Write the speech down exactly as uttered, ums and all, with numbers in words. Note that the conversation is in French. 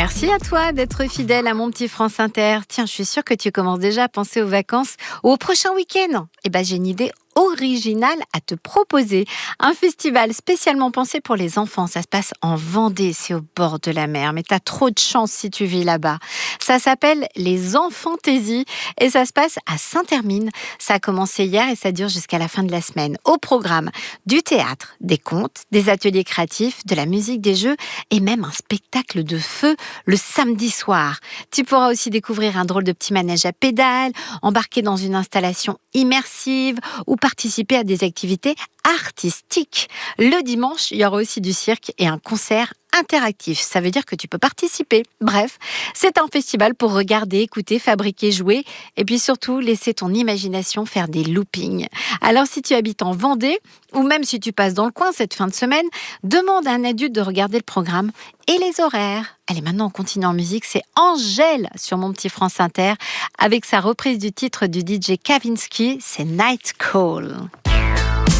Merci à toi d'être fidèle à mon petit France Inter. Tiens, je suis sûre que tu commences déjà à penser aux vacances ou au prochain week-end. Eh ben, j'ai une idée originale à te proposer. Un festival spécialement pensé pour les enfants. Ça se passe en Vendée, c'est au bord de la mer. Mais t'as trop de chance si tu vis là-bas. Ça s'appelle les Enfantaisies et ça se passe à Saint-Hermine. Ça a commencé hier et ça dure jusqu'à la fin de la semaine. Au programme, du théâtre, des contes, des ateliers créatifs, de la musique, des jeux et même un spectacle de feu le samedi soir. Tu pourras aussi découvrir un drôle de petit manège à pédales, embarquer dans une installation immersive ou participer à des activités artistiques. Le dimanche, il y aura aussi du cirque et un concert interactif. Ça veut dire que tu peux participer. Bref, c'est un festival pour regarder, écouter, fabriquer, jouer et puis surtout laisser ton imagination faire des loopings. Alors si tu habites en Vendée ou même si tu passes dans le coin cette fin de semaine, demande à un adulte de regarder le programme et les horaires. Allez, maintenant on continue en musique. C'est Angèle sur mon petit France Inter avec sa reprise du titre du D J Kavinsky, c'est Night Call.